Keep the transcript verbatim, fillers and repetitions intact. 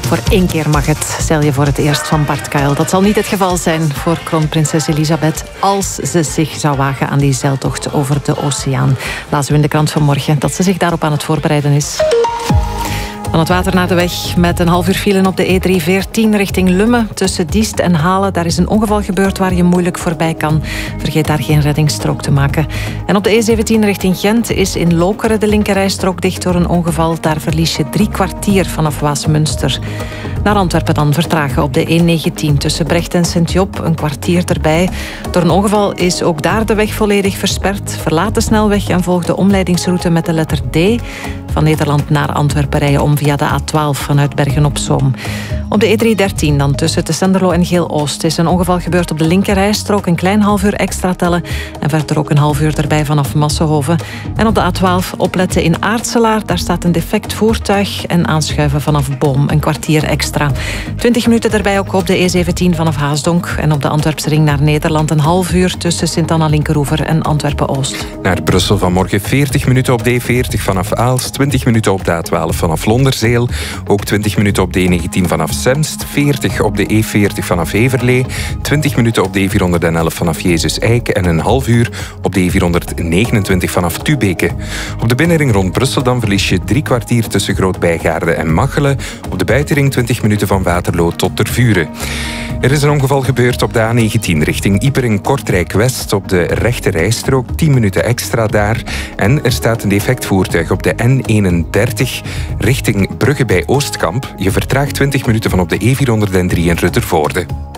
Voor één keer mag het, stel je voor het eerst van Bart Kuijl. Dat zal niet het geval zijn voor kroonprinses Elisabeth als ze zich zou wagen aan die zeiltocht over de oceaan. Lazen we in de krant vanmorgen dat ze zich daarop aan het voorbereiden is. Van het water naar de weg met een half uur file op de E drie veertien richting Lummen. Tussen Diest en Halen, daar is een ongeval gebeurd waar je moeilijk voorbij kan. Vergeet daar geen reddingsstrook te maken. En op de E zeventien richting Gent is in Lokeren de linkerrijstrook dicht door een ongeval. Daar verlies je drie kwartier vanaf Waasmunster. Naar Antwerpen dan vertragen op de E negentien tussen Brecht en Sint-Job. Een kwartier erbij. Door een ongeval is ook daar de weg volledig versperd. Verlaat de snelweg en volg de omleidingsroute met de letter D. Van Nederland naar Antwerpen rijden om via de A twaalf vanuit Bergen-op-Zoom. Op de E driehonderddertien dan tussen Tessenderlo en Geel-Oost is een ongeval gebeurd op de linkerrijstrook. Een klein half uur extra tellen en verder ook een half uur erbij vanaf Massenhoven. En op de A twaalf opletten in Aartselaar. Daar staat een defect voertuig en aanschuiven vanaf Boom. Een kwartier extra. twintig minuten erbij ook op de E zeventien vanaf Haasdonk. En op de Antwerpse ring naar Nederland een half uur tussen Sint-Anna-Linkeroever en Antwerpen-Oost. Naar Brussel vanmorgen veertig minuten op de E veertig vanaf Aalst. twintig minuten op de A twaalf vanaf Londerzeel. Ook twintig minuten op de E negentien vanaf Semst. veertig op de E veertig vanaf Heverlee. twintig minuten op de E vierhonderdelf vanaf Jezus Eik. En een half uur op de E vierhonderdnegenentwintig vanaf Tubeke. Op de binnenring rond Brussel dan verlies je drie kwartier tussen Groot-Bijgaarde en Machelen. Op de buitenring twintig minuten van Waterloo tot Tervuren. Er is een ongeval gebeurd op de A negentien richting Ipering-Kortrijk-West. Op de rechte rijstrook, tien minuten extra daar. En er staat een defect voertuig op de N eenendertig richting Brugge bij Oostkamp. Je vertraagt twintig minuten van op de E vierhonderddrie in Ruttervoorde.